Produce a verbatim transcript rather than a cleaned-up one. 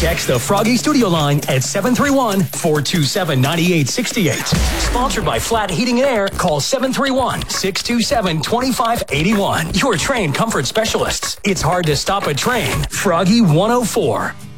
Text the Froggy Studio line at seven three one, four two seven, nine eight six eight. Sponsored by Flat Heating and Air. Call seven three one, six two seven, two five eight one. Your train comfort specialists. It's hard to stop a train. Froggy one oh four.